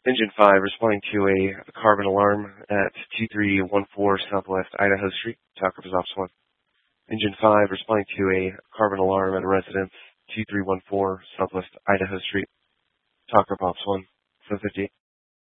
Engine 5 responding to a carbon alarm at 2314 Southwest Idaho Street. Talker was Ops 1. Engine 5 responding to a carbon alarm at a residence 2314 Southwest Idaho Street. Talker Ops 1. 758.